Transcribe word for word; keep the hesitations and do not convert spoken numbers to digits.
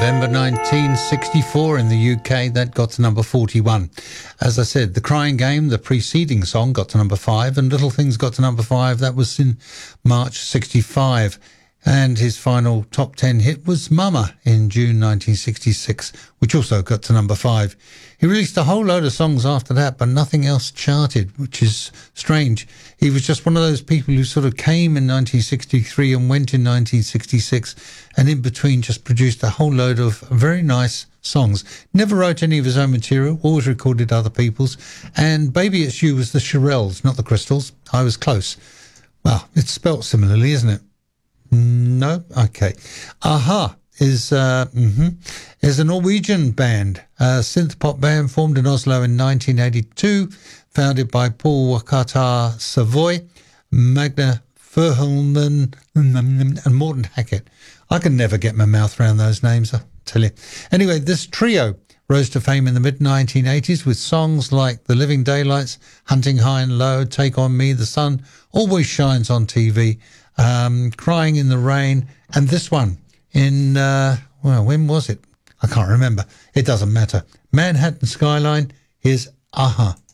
November nineteen sixty-four in the U K, that got to number forty-one. As I said, The Crying Game, the preceding song, got to number five, and Little Things got to number five. That was in March sixty-five. And his final top ten hit was Mama in June nineteen sixty-six, which also got to number five. He released a whole load of songs after that, but nothing else charted, which is strange. He was just one of those people who sort of came in nineteen sixty-three and went in nineteen sixty-six, and in between just produced a whole load of very nice songs. Never wrote any of his own material, always recorded other people's. And Baby It's You was the Shirelles, not the Crystals. I was close. Well, it's spelt similarly, isn't it? No? Okay. Aha is uh, mm-hmm, is a Norwegian band, a synth pop band formed in Oslo in nineteen eighty-two, founded by Paul Wakatar Savoy, Magna Furholmen, and Morten Hackett. I can never get my mouth around those names, I tell you. Anyway, this trio rose to fame in the mid nineteen eighties with songs like The Living Daylights, Hunting High and Low, Take On Me, The Sun Always Shines on T V, um, Crying in the Rain, and this one in, uh, well, when was it? I can't remember. It doesn't matter. Manhattan Skyline, here's Aha.